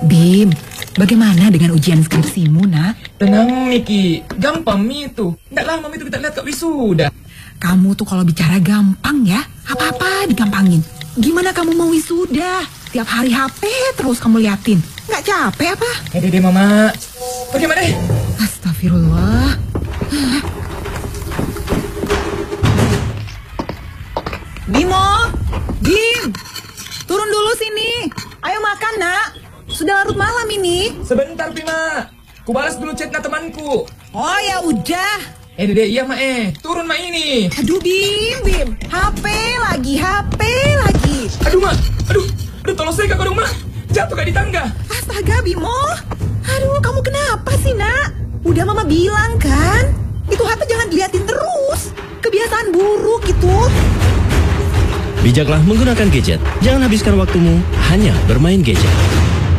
Bim, bagaimana dengan ujian skripsimu, nak? Tenang, Miki. Gampang, Mi itu. Nggak lama itu kita lihat Kak wisuda. Kamu tuh kalau bicara gampang ya, apa-apa digampangin. Gimana kamu mau wisuda? Tiap hari HP terus kamu liatin. Nggak capek apa? Dede, Mama. Bagaimana deh? Astagfirullah. Bimo, Bim, turun dulu sini. Ayo makan, nak. Sudah larut malam ini. Sebentar, Bima. Ku balas dulu chatnya temanku. Oh ya udah. Dede, iya, Ma. Turun, Ma, ini. Aduh, Bim. HP lagi. Aduh, Ma. Aduh, tolong saya Kak dong, Ma. Jatuh Kak di tangga. Astaga, Bimo. Aduh, kamu kenapa sih, nak? Udah Mama bilang kan, itu HP jangan diliatin terus. Kebiasaan buruk itu. Bijaklah menggunakan gadget. Jangan habiskan waktumu hanya bermain gadget.